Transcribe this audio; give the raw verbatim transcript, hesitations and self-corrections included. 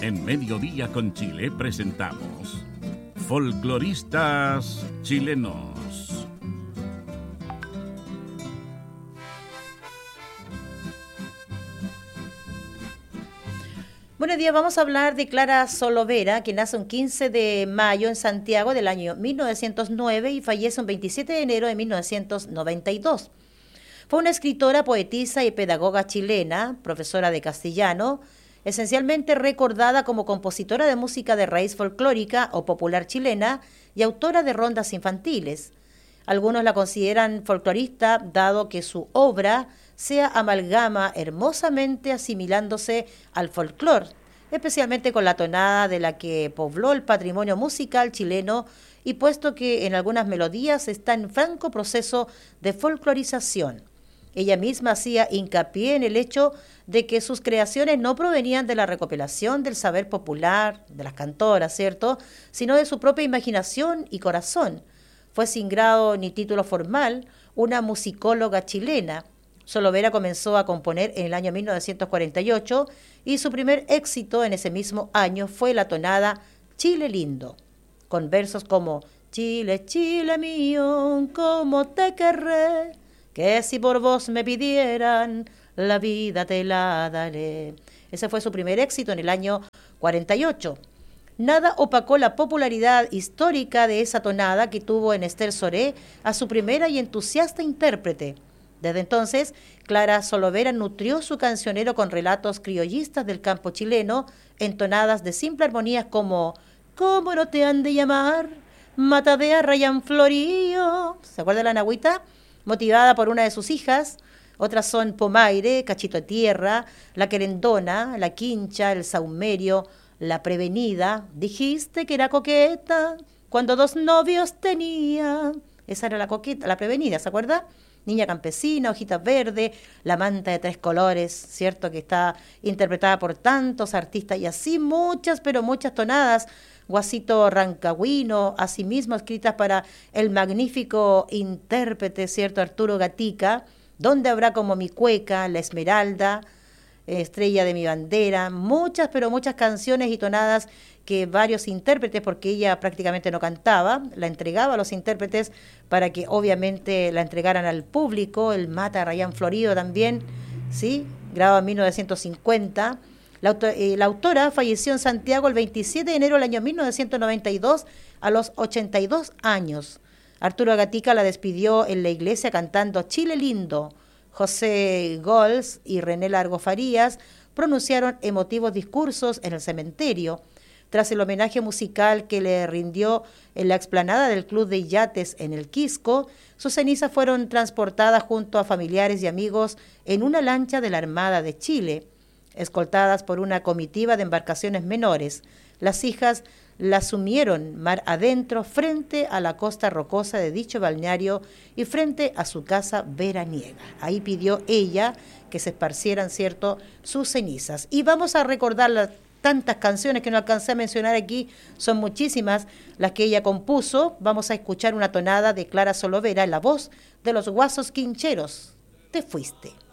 En Mediodía con Chile presentamos Folcloristas Chilenos. Buenos días, vamos a hablar de Clara Solovera, que nace un quince de mayo en Santiago del año mil novecientos nueve y fallece un veintisiete de enero de mil novecientos noventa y dos. Fue una escritora, poetisa y pedagoga chilena, profesora de castellano, esencialmente recordada como compositora de música de raíz folclórica o popular chilena y autora de rondas infantiles. Algunos la consideran folclorista, dado que su obra se amalgama hermosamente asimilándose al folclor, especialmente con la tonada de la que pobló el patrimonio musical chileno y puesto que en algunas melodías está en franco proceso de folclorización. Ella misma hacía hincapié en el hecho de que sus creaciones no provenían de la recopilación del saber popular, de las cantoras, ¿cierto?, sino de su propia imaginación y corazón. Fue sin grado ni título formal una musicóloga chilena. Solovera comenzó a componer en el año mil novecientos cuarenta y ocho y su primer éxito en ese mismo año fue la tonada Chile lindo, con versos como Chile, Chile mío, cómo te querré, que si por vos me pidieran, la vida te la daré. Ese fue su primer éxito en el año cuarenta y ocho. Nada opacó la popularidad histórica de esa tonada que tuvo en Esther Soré a su primera y entusiasta intérprete. Desde entonces, Clara Solovera nutrió su cancionero con relatos criollistas del campo chileno, entonadas de simple armonías como ¿Cómo no te han de llamar? Matadea Rayán Florío. ¿Se acuerda de la Nahuita? Motivada por una de sus hijas. Otras son Pomaire, Cachito de Tierra, La Querendona, La Quincha, El Saumerio, La Prevenida. Dijiste que era coqueta cuando dos novios tenía. Esa era la coqueta, la Prevenida, ¿se acuerda? Niña campesina, Hojitas Verdes, La Manta de Tres Colores, ¿cierto?, que está interpretada por tantos artistas y así muchas, pero muchas tonadas. Guasito Rancagüino, asimismo escritas para el magnífico intérprete, ¿cierto?, Arturo Gatica, Donde habrá como mi cueca, La Esmeralda, Estrella de mi bandera, muchas, pero muchas canciones y tonadas que varios intérpretes, porque ella prácticamente no cantaba, la entregaba a los intérpretes para que obviamente la entregaran al público. El Mata Rayán Florido también, ¿sí?, grabado en mil novecientos cincuenta. La, auto, eh, la autora falleció en Santiago el veintisiete de enero del año mil novecientos noventa y dos a los ochenta y dos años. Arturo Gatica la despidió en la iglesia cantando Chile lindo. José Gols y René Largo Farías pronunciaron emotivos discursos en el cementerio. Tras el homenaje musical que le rindió en la explanada del Club de Yates en el Quisco, sus cenizas fueron transportadas junto a familiares y amigos en una lancha de la Armada de Chile, escoltadas por una comitiva de embarcaciones menores. Las hijas la sumieron mar adentro frente a la costa rocosa de dicho balneario y frente a su casa veraniega. Ahí pidió ella que se esparcieran, ¿cierto?, sus cenizas. Y vamos a recordar las tantas canciones que no alcancé a mencionar aquí, son muchísimas las que ella compuso. Vamos a escuchar una tonada de Clara Solovera en la voz de los Guasos Quincheros. Te fuiste.